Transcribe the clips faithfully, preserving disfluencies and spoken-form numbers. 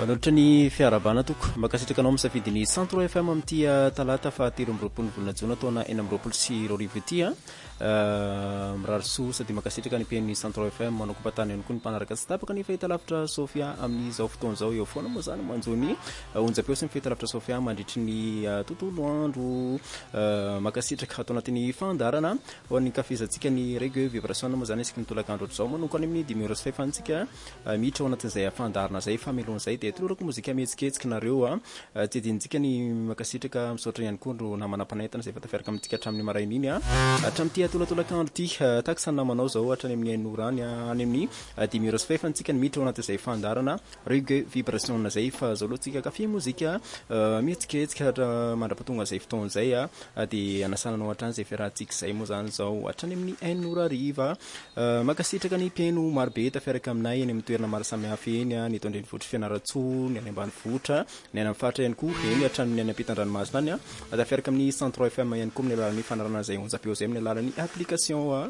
Anotra ny fiarabana toko makasitraka anao misafidy ny Centro F M amin'ity talata fahatelo amby roapolo volana jona taona enina amby roapolo sy roa arivo ity mirary soa sady makasitraka ny mpiain'ny Centro F M manao kompatany ihany koa ny mpanaraka tsy tapaka ny fahita lavitra Sofia amin'izao fotoana izao eo foana moa zany manjony onjam-peo sy ny fahita lavitra Sofia mandritry ny tontolo andro makasitraka atao anatin'ny fandarana ho an'ny kafizantsika ny reggae vibration moa zany isika ny tolakandro ohatr'izao manoko any amin'ny dimy heures sy fahefantsika miditra ao anatin'izay fandarana zay famelon'izay dia tolorako mozika mihetsiketsiky nareo a tsy edintsika ny makasitraka misaotra ihany koa ro namana mpanentana zay fatafiaraka amintsika hatramin'ny maraina iny a hatramin'ity tolatolakandro ity takisa namanao zao hatrany amin'ny ain'orany any amin'ny dimy heures sy fahefantsika ny miditra ao anatin'izay fandarana reggae vibration zay fa zao aloha tsika kafy mozika mihetsiketsiky mandrapatonga zay fotoana zay a dia anasananao hatrany zay fiarahantsika zay moa zany zao hatrany amin'ny ain'ora riva makasitraka ny mpiaino marobe tafiaraka aminay eny amin'ny toerana maro samihafa eny a ny eto andrenivohitra fianaratsoa ny any ambanivohitra ny any amin'ny faritra ihany koa eny hatrany ny any ampitan-dranomasina any a tafiaraka amin'ny Centro F M ihany koa amin'ny alalan'ny fanarana zay onjam-peo zay amin'ny alalan'ny application a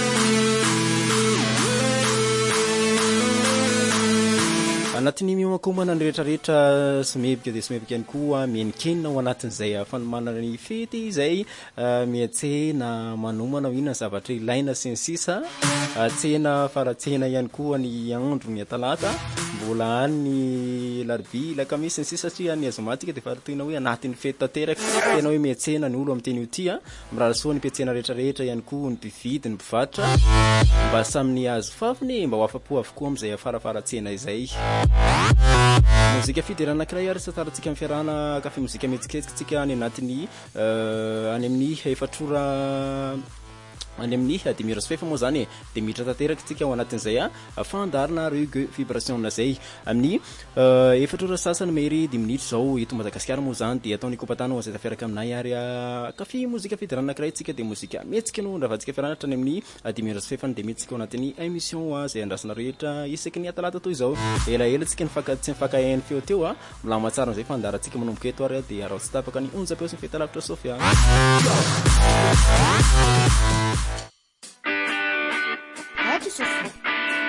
anatin'ny miomakomana ny rehetrarehetra somebika dia somebika ihany koa mienikenina ao anatin'izay fanomanana ny fety izay miatsena manomana ho inona zavatra ilaina sy ny sisa tsena faratsena ihany koa ny andro ny talata mbola any ny larbi lakamisy ny sisa satria ny azomatika dia faratoina hoe anatin'ny fety tanteraka tena hoe miatsena ny olo amin'ny teny ity a mirarasoa ny mpiatsena rehetrarehetra ihany koa ny mpividy ny mpivarotra mba saminy azo fafiny mba ho afapo avokoa amin'izay afarafaratsena izay mozika fidirana anankiray ary satarantsika amin'ny fiarahana kafe mozika mihetsiketsiky any anatin'ny any amin'ny efatrora any amin'ny dimy heures sy fahefa moa zany dia miditra tanteraka tsika ao anatin'izay a fandarana reggae vibration zay amin'ny efatrora sasany mery dimy minitra zao eto Madagasikara moa zany dia ataony kompatana ho zay tafiaraka aminay ary kafe mozika fidirana anankiray tsika dia mozika mihetsika no ravantsika fiarahana hatrany amin'ny dimy heures sy fahefany dia miditsika ao anatin'ny émission zay andrasana rehetra isaky ny atalata toy izao elaela tsika tsy mifakahainy feo teo a milama tsara n'izay fandarantsika manomboka eto ary dia arao tsy tapaka ny onjam-peo sy ny fahita lavitra Sofia.